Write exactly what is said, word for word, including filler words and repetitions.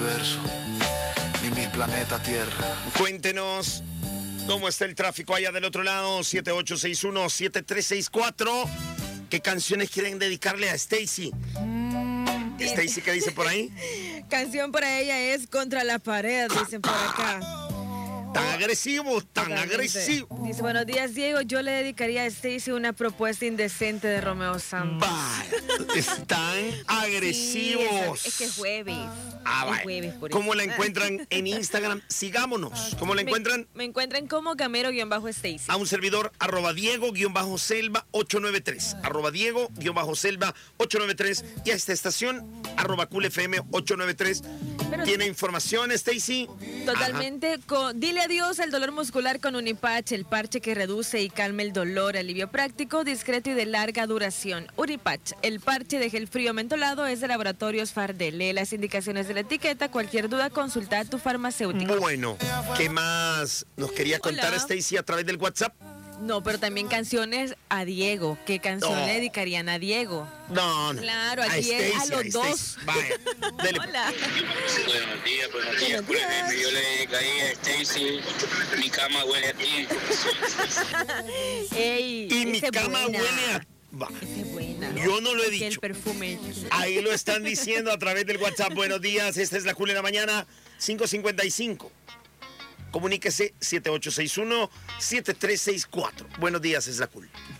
universo, ni mi planeta Tierra. Cuéntenos cómo está el tráfico allá del otro lado, siete ocho seis uno, siete tres seis cuatro. ¿Qué canciones quieren dedicarle a Stacy? Mm, Stacy, ¿qué dice por ahí? Canción para ella es Contra la Pared, dicen por acá. Tan agresivo, tan Totalmente. agresivo. Dice, buenos días, Diego. Yo le dedicaría a Stacy una propuesta indecente de Romeo Santos. Vaya, están agresivos. Sí, es, es que es jueves. Ah, es vaya. jueves por ¿Cómo eso. la encuentran en Instagram? Sigámonos. ¿Cómo la Me- encuentran? Me, encuentran como Gamero-Stacy. A un servidor, arroba Diego-Selva ocho nueve tres. Arroba Diego-Selva ocho nueve tres. Y a esta estación, arroba Cool F M ocho nueve tres. Pero- ¿Tiene información, Stacy? Totalmente. Con, dile adiós al dolor muscular con Unipatch, el parche que reduce y calma el dolor, alivio práctico, discreto y de larga duración. Unipatch, el parche de gel frío mentolado, es de Laboratorios Fardel. Lee las indicaciones de la etiqueta. Cualquier duda, consulta a tu farmacéutico. Bueno, ¿qué más nos quería contar Hola. Stacy a través del WhatsApp? No, pero también canciones a Diego. ¿Qué canción No. le dedicarían a Diego? No, no. Claro, a Diego, a los Stacy. dos. Vaya, dele. Hola. Buenos días, buenos días. Buenos días. Pues, yo le dedicaría a Stacy, mi cama huele a ti. Ey, Y mi esa es cama buena. huele a... Va. Esa es buena. Yo no lo he Porque el dicho. perfume. Ahí lo están diciendo a través del WhatsApp. Buenos días, esta es la Cool en la mañana, cinco cincuenta y cinco. Comuníquese siete ocho seis uno, siete tres seis cuatro. Buenos días, es la Cool.